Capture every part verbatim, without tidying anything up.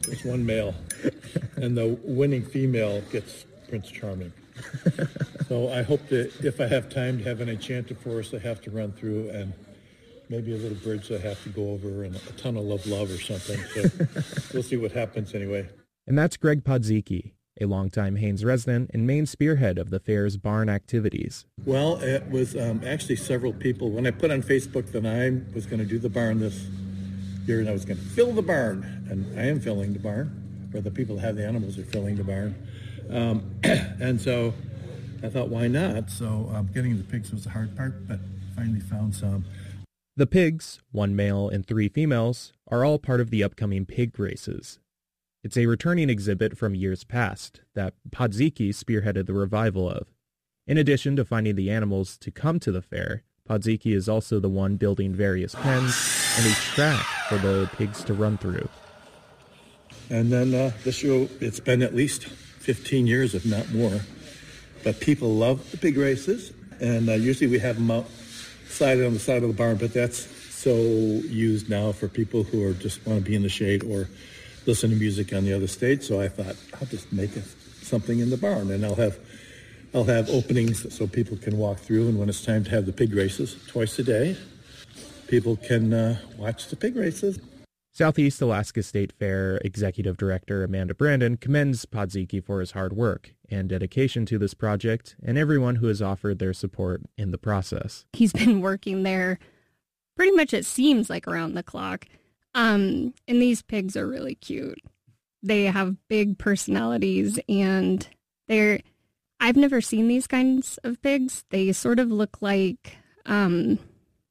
There's one male, and the winning female gets Prince Charming. So I hope that if I have time to have an enchanted forest I have to run through, and maybe a little bridge I have to go over, and a tunnel of love or something. So we'll see what happens anyway. And that's Greg Podziecki, a longtime Haines resident and main spearhead of the fair's barn activities. Well, it was um, actually several people. When I put on Facebook that I was going to do the barn this year, and I was going to fill the barn, and I am filling the barn, or the people that have the animals are filling the barn. Um, and so I thought, why not? So um, getting the pigs was the hard part, but finally found some. The pigs, one male and three females, are all part of the upcoming pig races. It's a returning exhibit from years past that Podziecki spearheaded the revival of. In addition to finding the animals to come to the fair, Podziecki is also the one building various pens and a track for the pigs to run through. And then uh, this year, it's been at least fifteen years, if not more. But people love the pig races, and uh, usually we have them outside on the side of the barn, but that's so used now for people who are just want to be in the shade or listen to music on the other stage. So I thought, I'll just make a, something in the barn, and I'll have I'll have openings so people can walk through, and when it's time to have the pig races twice a day, people can uh, watch the pig races. Southeast Alaska State Fair Executive Director Amanda Brandon commends Podziecki for his hard work and dedication to this project and everyone who has offered their support in the process. He's been working there pretty much, it seems like, around the clock. Um, and these pigs are really cute. They have big personalities, and they're, I've never seen these kinds of pigs. They sort of look like um,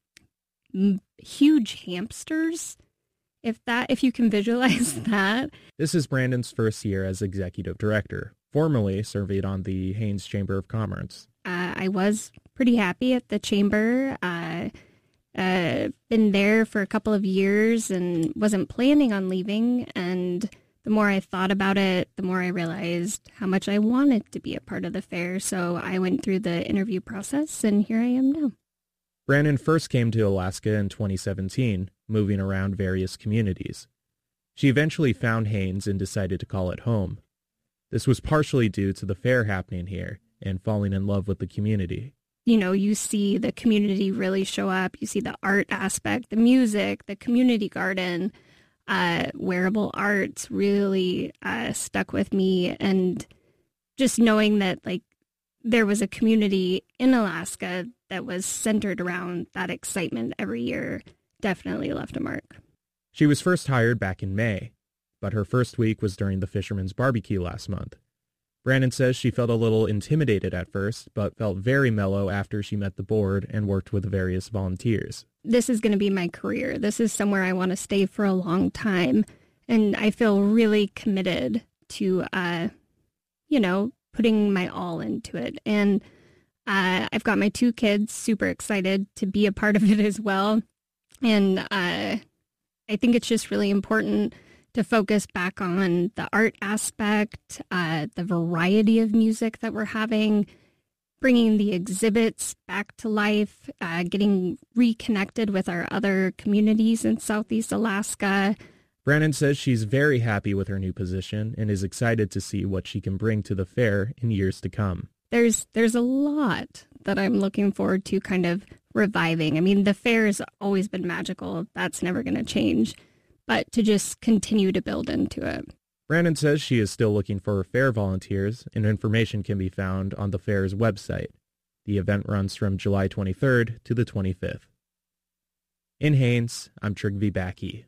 m- huge hamsters. If that, if you can visualize that. This is Brandon's first year as executive director, formerly serving on the Haines Chamber of Commerce. Uh, I was pretty happy at the chamber. Uh, uh, been there for a couple of years and wasn't planning on leaving. And the more I thought about it, the more I realized how much I wanted to be a part of the fair. So I went through the interview process, and here I am now. Brandon first came to Alaska in twenty seventeen, moving around various communities. She eventually found Haines and decided to call it home. This was partially due to the fair happening here and falling in love with the community. You know, you see the community really show up. You see the art aspect, the music, the community garden, uh, wearable arts really uh, stuck with me. And just knowing that, like, there was a community in Alaska that was centered around that excitement every year definitely left a mark. She was first hired back in May, but her first week was during the Fisherman's Barbecue last month. Brandon says she felt a little intimidated at first, but felt very mellow after she met the board and worked with various volunteers. This is going to be my career. This is somewhere I want to stay for a long time. And I feel really committed to, uh, you know, putting my all into it. And uh, I've got my two kids super excited to be a part of it as well. And uh, I think it's just really important to focus back on the art aspect, uh, the variety of music that we're having, bringing the exhibits back to life, uh, getting reconnected with our other communities in Southeast Alaska. Brandon says she's very happy with her new position and is excited to see what she can bring to the fair in years to come. There's there's a lot that I'm looking forward to kind of reviving. I mean, the fair has always been magical. That's never going to change. But to just continue to build into it. Brandon says she is still looking for fair volunteers, and information can be found on the fair's website. The event runs from July twenty-third to the twenty-fifth. In Haines, I'm Trygve Bakke.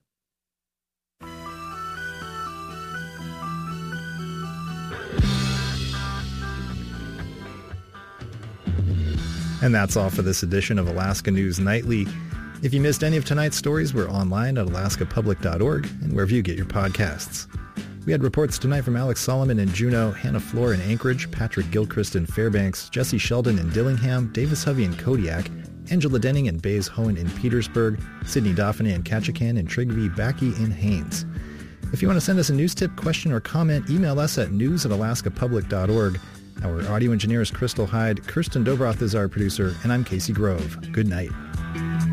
And that's all for this edition of Alaska News Nightly. If you missed any of tonight's stories, we're online at alaska public dot org and wherever you get your podcasts. We had reports tonight from Alex Solomon in Juneau, Hannah Floor in Anchorage, Patrick Gilchrist in Fairbanks, Jesse Sheldon in Dillingham, Davis Hovey in Kodiak, Angela Denning and Bays Hohen in Petersburg, Sydney Dauphiné in Ketchikan, and Trygve Bakke in Haines. If you want to send us a news tip, question, or comment, email us at news at alaska public dot org. Our audio engineer is Crystal Hyde, Kirsten Dobroth is our producer, and I'm Casey Grove. Good night.